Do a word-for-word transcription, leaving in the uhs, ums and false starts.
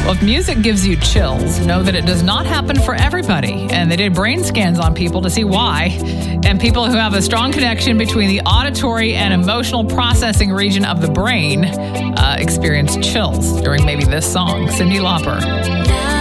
Well, if music gives you chills, know that it does not happen for everybody. And they did brain scans on people to see why. And people who have a strong connection between the auditory and emotional processing region of the brain uh, experience chills during maybe this song. Cyndi Lauper.